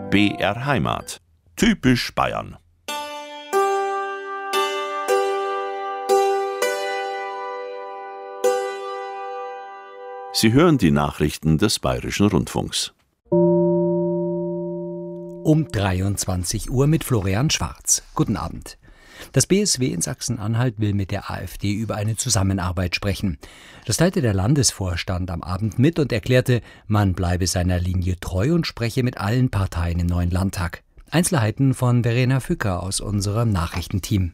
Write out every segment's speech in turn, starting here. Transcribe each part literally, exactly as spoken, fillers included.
B R Heimat. Typisch Bayern. Sie hören die Nachrichten des Bayerischen Rundfunks. Um dreiundzwanzig Uhr mit Florian Schwarz. Guten Abend. Das B S W in Sachsen-Anhalt will mit der AfD über eine Zusammenarbeit sprechen. Das teilte der Landesvorstand am Abend mit und erklärte, man bleibe seiner Linie treu und spreche mit allen Parteien im neuen Landtag. Einzelheiten von Verena Fücker aus unserem Nachrichtenteam.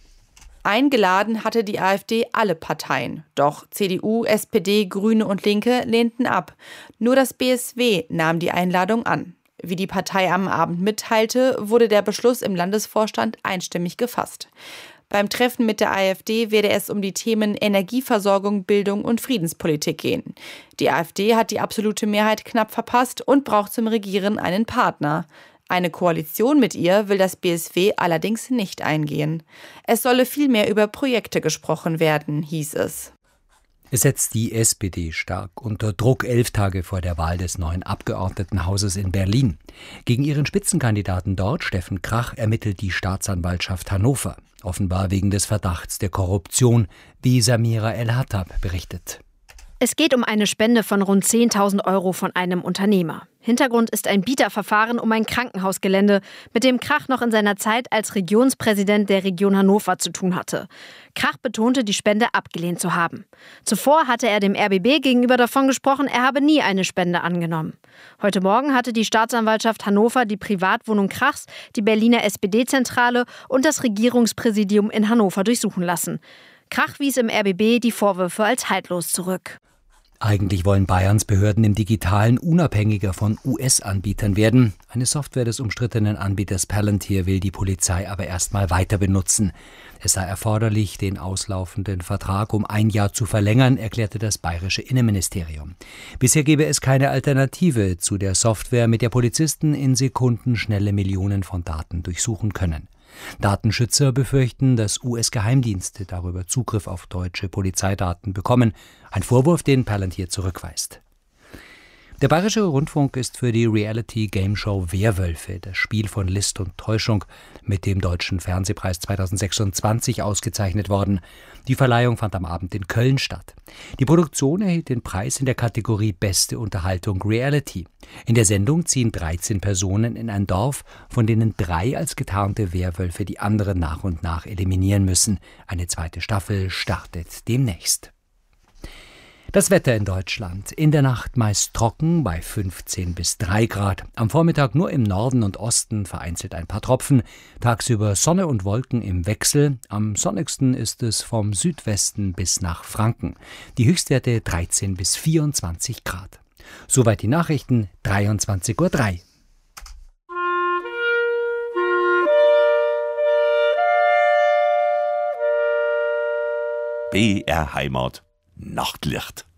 Eingeladen hatte die AfD alle Parteien. Doch C D U, S P D, Grüne und Linke lehnten ab. Nur das B S W nahm die Einladung an. Wie die Partei am Abend mitteilte, wurde der Beschluss im Landesvorstand einstimmig gefasst. Beim Treffen mit der AfD werde es um die Themen Energieversorgung, Bildung und Friedenspolitik gehen. Die AfD hat die absolute Mehrheit knapp verpasst und braucht zum Regieren einen Partner. Eine Koalition mit ihr will das B S W allerdings nicht eingehen. Es solle vielmehr über Projekte gesprochen werden, hieß es. Es setzt die S P D stark unter Druck elf Tage vor der Wahl des neuen Abgeordnetenhauses in Berlin. Gegen ihren Spitzenkandidaten dort, Steffen Krach, ermittelt die Staatsanwaltschaft Hannover. Offenbar wegen des Verdachts der Korruption, wie Samira El-Hattab berichtet. Es geht um eine Spende von rund zehntausend Euro von einem Unternehmer. Hintergrund ist ein Bieterverfahren um ein Krankenhausgelände, mit dem Krach noch in seiner Zeit als Regionspräsident der Region Hannover zu tun hatte. Krach betonte, die Spende abgelehnt zu haben. Zuvor hatte er dem R B B gegenüber davon gesprochen, er habe nie eine Spende angenommen. Heute Morgen hatte die Staatsanwaltschaft Hannover die Privatwohnung Krachs, die Berliner S P D-Zentrale und das Regierungspräsidium in Hannover durchsuchen lassen. Krach wies im R B B die Vorwürfe als haltlos zurück. Eigentlich wollen Bayerns Behörden im Digitalen unabhängiger von U S-Anbietern werden. Eine Software des umstrittenen Anbieters Palantir will die Polizei aber erstmal weiter benutzen. Es sei erforderlich, den auslaufenden Vertrag um ein Jahr zu verlängern, erklärte das bayerische Innenministerium. Bisher gebe es keine Alternative zu der Software, mit der Polizisten in Sekunden schnelle Millionen von Daten durchsuchen können. Datenschützer befürchten, dass U S-Geheimdienste darüber Zugriff auf deutsche Polizeidaten bekommen. Ein Vorwurf, den Palantir zurückweist. Der Bayerische Rundfunk ist für die Reality-Game-Show Werwölfe, das Spiel von List und Täuschung, mit dem Deutschen Fernsehpreis zweitausendsechsundzwanzig ausgezeichnet worden. Die Verleihung fand am Abend in Köln statt. Die Produktion erhielt den Preis in der Kategorie Beste Unterhaltung Reality. In der Sendung ziehen dreizehn Personen in ein Dorf, von denen drei als getarnte Werwölfe die anderen nach und nach eliminieren müssen. Eine zweite Staffel startet demnächst. Das Wetter in Deutschland. In der Nacht meist trocken bei fünfzehn bis drei Grad. Am Vormittag nur im Norden und Osten vereinzelt ein paar Tropfen. Tagsüber Sonne und Wolken im Wechsel. Am sonnigsten ist es vom Südwesten bis nach Franken. Die Höchstwerte dreizehn bis vierundzwanzig Grad. Soweit die Nachrichten, dreiundzwanzig Uhr drei. B R Heimat. Nachtlicht.